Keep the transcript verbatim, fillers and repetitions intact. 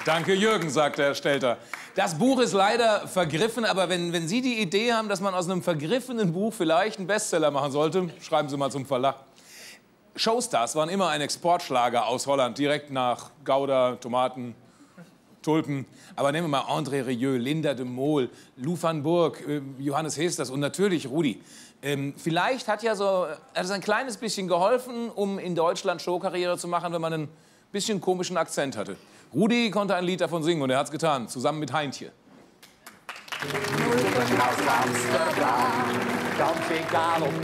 Danke, Jürgen, sagt der Stelter. Das Buch ist leider vergriffen, aber wenn, wenn Sie die Idee haben, dass man aus einem vergriffenen Buch vielleicht einen Bestseller machen sollte, schreiben Sie mal zum Verlag. Showstars waren immer ein Exportschlager aus Holland, direkt nach Gouda, Tomaten, Tulpen. Aber nehmen wir mal André Rieu, Linda de Mol, Lou van Burg, äh, Johannes Hesters und natürlich Rudi. Ähm, vielleicht hat ja so, hat es ein kleines bisschen geholfen, um in Deutschland Showkarriere zu machen, wenn man einen bisschen komischen Akzent hatte. Rudi konnte ein Lied davon singen und er hat's getan, zusammen mit Heintje. Aus Amsterdam, ganz egal ob